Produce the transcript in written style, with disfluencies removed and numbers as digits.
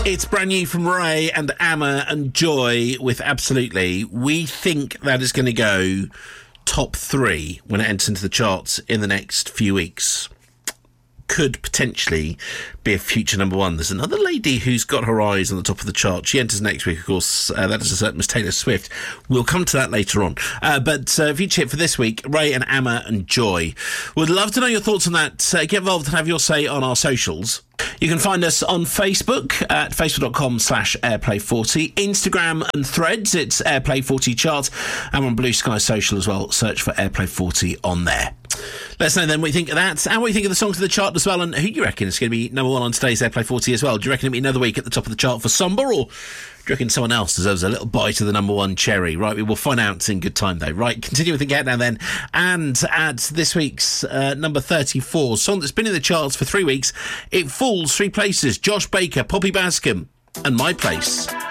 It's brand new from Ray and Amma and Joy with Absolutely. We think that is going to go top 3 when it enters into the charts in the next few weeks. Could potentially be a future number 1. There's another lady who's got her eyes on the top of the chart. She enters next week, of course. That is a certain Miss Taylor Swift. We'll come to that later on. But future hit for this week, Ray and Amma and Joy. Would love to know your thoughts on that. Get involved and have your say on our socials. You can find us on Facebook at facebook.com/airplay40, Instagram and Threads, it's Airplay40 Chart, and on Blue Sky Social as well. Search for Airplay40 on there. Let us know then what you think of that, and what you think of the songs of the chart as well, and who you reckon is going to be number 1 on today's Airplay 40 as well. Do you reckon it'll be another week at the top of the chart for Samba, or do you reckon someone else deserves a little bite of the number 1 cherry? Right, we will find out in good time though. Right, continue with the countdown then, and at this week's number 34, song that's been in the charts for 3 weeks, it falls 3 places. Josh Baker, Poppy Bascom, and My Place.